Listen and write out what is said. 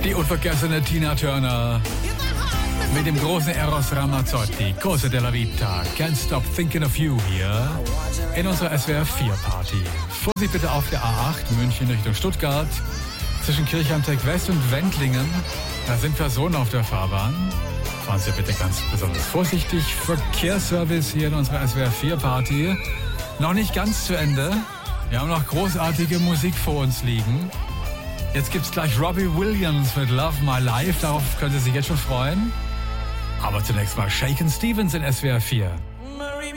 Die unvergessene Tina Turner mit dem großen Eros Ramazzotti, Cosa della Vita, Can't Stop Thinking of You hier in unserer SWR 4 Party. Vorsicht bitte auf der A8 München Richtung Stuttgart, zwischen Kirchheim-Tech West und Wendlingen. Da sind Personen auf der Fahrbahn. Fahren Sie bitte ganz besonders vorsichtig. Verkehrsservice hier in unserer SWR 4 Party. Noch nicht ganz zu Ende. Wir haben noch großartige Musik vor uns liegen. Jetzt gibt's gleich Robbie Williams mit Love My Life. Darauf können Sie sich jetzt schon freuen. Aber zunächst mal Shakin' Stevens in SWR 4.